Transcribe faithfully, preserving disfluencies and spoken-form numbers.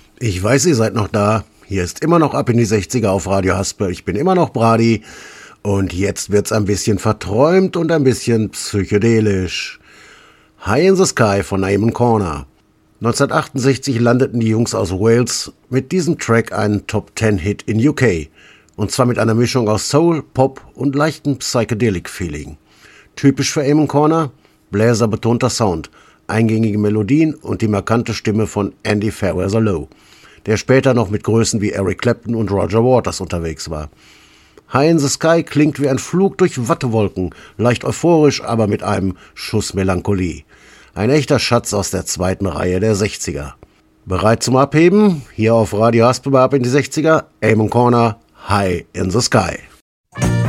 Ich weiß, ihr seid noch da. Hier ist immer noch Ab in die sechziger auf Radio Haspel. Ich bin immer noch Brady. Und jetzt wird's ein bisschen verträumt und ein bisschen psychedelisch. High in the Sky von Eamon Corner. neunzehnhundertachtundsechzig landeten die Jungs aus Wales mit diesem Track einen Top-Ten-Hit in U K. Und zwar mit einer Mischung aus Soul, Pop und leichtem Psychedelic-Feeling. Typisch für Eamon Corner, bläserbetonter Sound, eingängige Melodien und die markante Stimme von Andy Fairweather-Low, der später noch mit Größen wie Eric Clapton und Roger Waters unterwegs war. High in the Sky klingt wie ein Flug durch Wattewolken, leicht euphorisch, aber mit einem Schuss Melancholie. Ein echter Schatz aus der zweiten Reihe der sechziger. Bereit zum Abheben? Hier auf Radio Haspel bei Ab in die sechziger, Eamon Corner, High in the Sky.